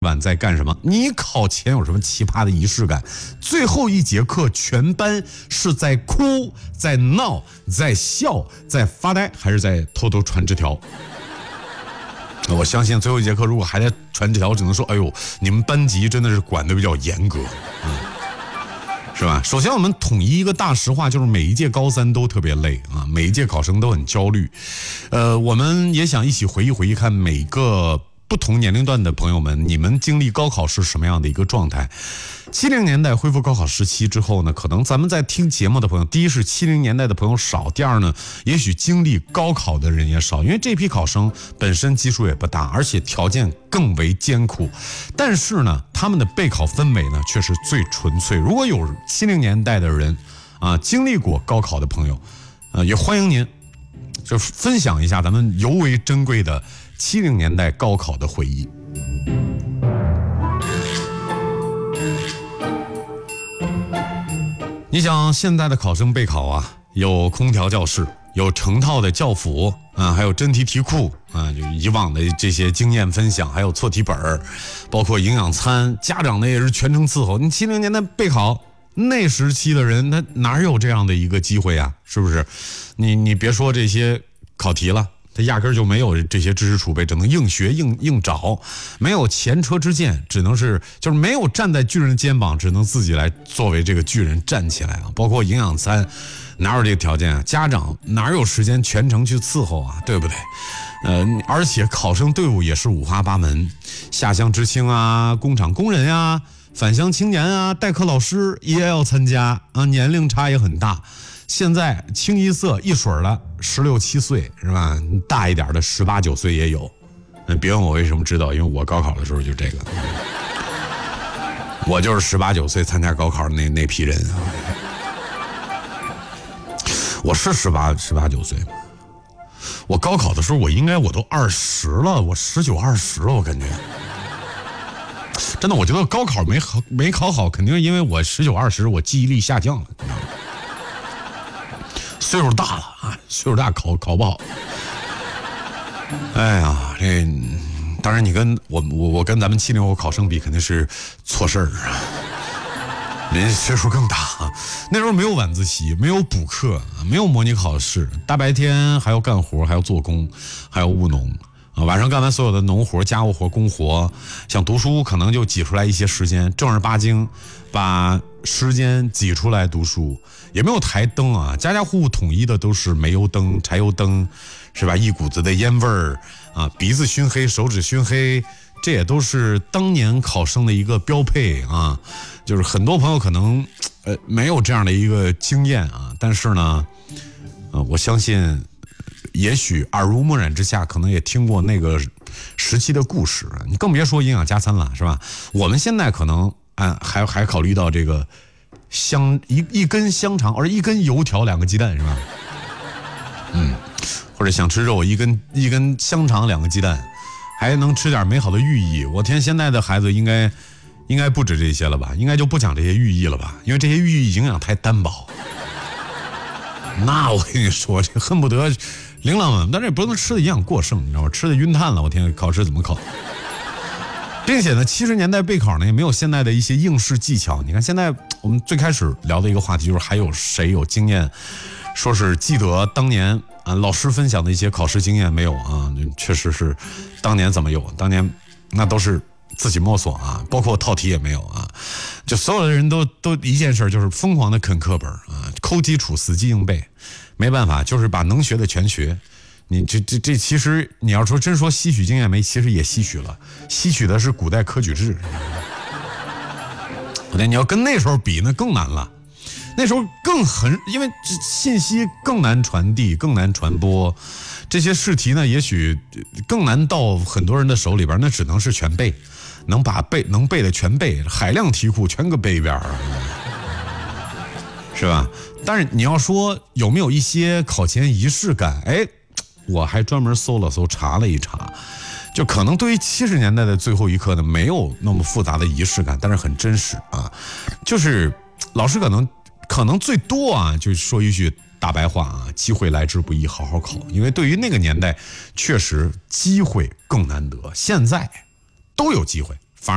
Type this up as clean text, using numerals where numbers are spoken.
晚在干什么？你考前有什么奇葩的仪式感？最后一节课全班是在哭、在闹、在笑、在发呆，还是在偷偷传纸条？我相信最后一节课如果还在传纸条，我只能说，哎呦，你们班级真的是管得比较严格，是吧？首先我们统一一个大实话，就是每一届高三都特别累啊，每一届考生都很焦虑。我们也想一起回忆回忆，看每个不同年龄段的朋友们，你们经历高考是什么样的一个状态？70年代恢复高考时期之后呢，可能咱们在听节目的朋友，第一是70年代的朋友少，第二呢，也许经历高考的人也少，因为这批考生本身基数也不大，而且条件更为艰苦。但是呢，他们的备考氛围呢，却是最纯粹。如果有70年代的人啊，经历过高考的朋友，也欢迎您就分享一下咱们尤为珍贵的70年代高考的回忆。你想现在的考生备考啊，有空调教室，有成套的教辅啊，还有真题题库啊，就以往的这些经验分享，还有错题本，包括营养餐，家长呢也是全程伺候。你70年代备考那时期的人，他哪有这样的一个机会啊？是不是？你别说这些考题了。他压根儿就没有这些知识储备，只能硬学硬找，没有前车之鉴，只能是就是没有站在巨人的肩膀，只能自己来作为这个巨人站起来啊！包括营养餐，哪有这个条件啊？家长哪有时间全程去伺候啊？对不对？而且考生队伍也是五花八门，下乡知青啊，工厂工人啊，返乡青年啊，代课老师也要参加啊，年龄差也很大。现在清一色一水的16、17岁是吧？大一点的18、19岁也有。别问我为什么知道，因为我高考的时候就这个，我就是18、19岁参加高考的那批人。我是18、19岁吗？我高考的时候我应该我都20了，我19、20了，我感觉。真的，我觉得高考没考好，肯定是因为我19、20，我记忆力下降了。岁数大了啊，岁数大考不好。哎呀，这当然你跟我跟咱们70后考生比，肯定是错事儿啊。人家岁数更大啊，那时候没有晚自习，没有补课，没有模拟考试，大白天还要干活，还要做工，还要务农啊。晚上干完所有的农活、家务活、工活，想读书可能就挤出来一些时间，正儿八经把时间挤出来读书。也没有台灯啊，家家户户统一的都是煤油灯、柴油灯，是吧？一股子的烟味儿啊，鼻子熏黑，手指熏黑，这也都是当年考生的一个标配啊。就是很多朋友可能没有这样的一个经验啊，但是呢，我相信，也许耳濡目染之下，可能也听过那个时期的故事。你更别说营养加餐了，是吧？我们现在可能还考虑到这个。一根香肠，或者一根油条，2个鸡蛋是吧？或者想吃肉，一根香肠，2个鸡蛋，还能吃点美好的寓意。我天，现在的孩子应该不止这些了吧？应该就不讲这些寓意了吧？因为这些寓意营养太单薄。那我跟你说，这恨不得琳琅满目，但是也不能吃的营养过剩，你知道吗？吃的晕碳了，我天，考试怎么考？并且呢，70年代备考呢也没有现在的一些应试技巧。你看现在我们最开始聊的一个话题就是还有谁有经验，说是记得当年啊老师分享的一些考试经验没有啊？确实是当年怎么有？当年那都是自己摸索啊，包括套题也没有啊。就所有的人都一件事，就是疯狂的啃课本啊，抠基础，死记硬背，没办法，就是把能学的全学。你这其实你要说真说吸取经验没，其实也吸取了，吸取的是古代科举制。你要跟那时候比，那更难了，那时候因为信息更难传递，更难传播，这些试题呢，也许更难到很多人的手里边，那只能是全背，能背的全背，海量题库全给背一遍，是吧？但是你要说有没有一些考前仪式感，我还专门搜了搜，查了一查，就可能对于70年代的最后一课呢，没有那么复杂的仪式感，但是很真实啊。就是老师可能最多啊，就说一句大白话啊，机会来之不易，好好考。因为对于那个年代，确实机会更难得，现在都有机会，